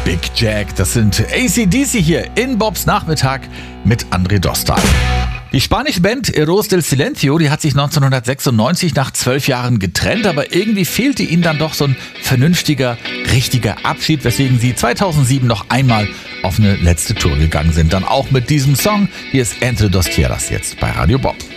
Big Jack. Das sind AC/DC hier in Bobs Nachmittag mit André Dostal. Die spanische Band Héroes del Silencio, die hat sich 1996 nach 12 Jahren getrennt, aber irgendwie fehlte ihnen dann doch so ein vernünftiger, richtiger Abschied, weswegen sie 2007 noch einmal auf eine letzte Tour gegangen sind. Dann auch mit diesem Song. Hier ist Entre dos Tierras jetzt bei Radio Bob.